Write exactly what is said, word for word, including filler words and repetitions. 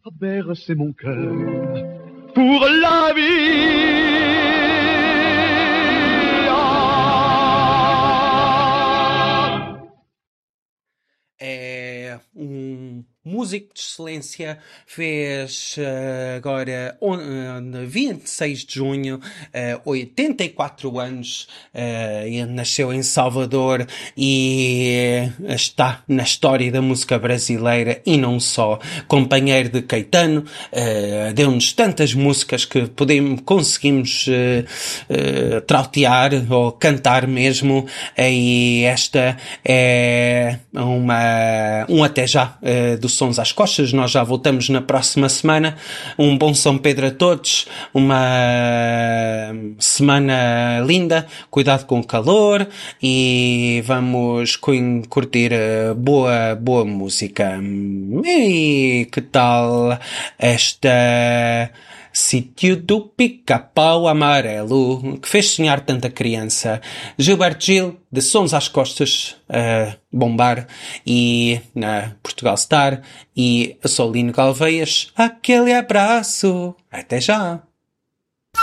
bercer mon cœur pour la vie. É um músico de excelência, fez uh, agora on, uh, vinte e seis de junho, uh, oitenta e quatro anos, uh, ele nasceu em Salvador e está na história da música brasileira e não só. Companheiro de Caetano, uh, deu-nos tantas músicas que podemos, conseguimos uh, uh, trautear ou cantar mesmo, e esta é uma, um até já uh, do Sons às Costas. Nós já voltamos na próxima semana. Um bom São Pedro a todos, uma semana linda, cuidado com o calor e vamos curtir boa, boa música. E que tal esta Sítio do Pica-Pau Amarelo, que fez sonhar tanta criança? Gilberto Gil, de Sons às Costas, a bombar, e na Portugal Star, e a Solino Galveias, aquele abraço. Até já!